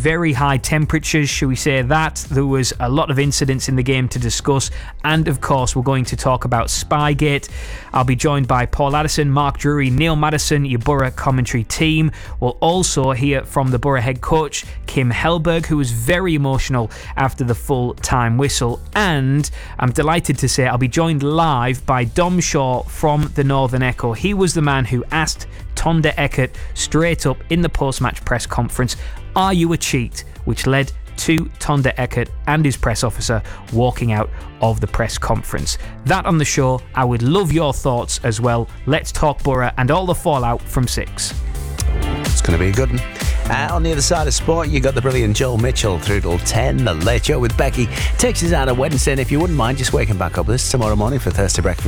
very high temperatures, shall we say that. There was a lot of incidents in the game to discuss, and of course we're going to talk about Spygate. I'll be joined by Paul Addison, Mark Drury, Neil Maddison, your Borough commentary team. We'll also hear from the Borough head coach, Kim Hellberg, who was very emotional after the full-time whistle. And I'm delighted to say I'll be joined live by Dom Shaw from the Northern Echo. He was the man who asked Tonda Eckert straight up in the post-match press conference, "Are you a cheat?" which led to Tonda Eckert and his press officer walking out of the press conference. That on the show. I would love your thoughts as well. Let's talk Borough and all the fallout from 6. It's going to be a good one. On the other side of sport, you got the brilliant Joel Mitchell through till 10. The Late Show with Becky takes us out on Wednesday. And if you wouldn't mind just waking back up with us tomorrow morning for Thursday breakfast.